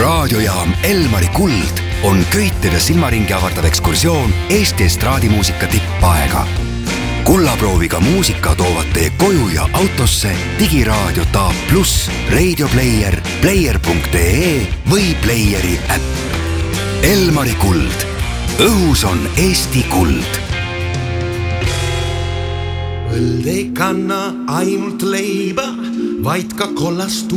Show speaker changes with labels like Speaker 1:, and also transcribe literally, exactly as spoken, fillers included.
Speaker 1: raadiojaam Elmari Kuld on köiteda silmaringi avardav ekskursioon Eesti estraadimuusika tippaega. Kullaprooviga muusika toovad teie koju ja autosse digiraadio Taab Plus, Radio Player, player punkt ee või Playeri äpp. Elmari Kuld. Õhus on Eesti kuld.
Speaker 2: Õld ei kanna ainult leiba, vaid ka kollast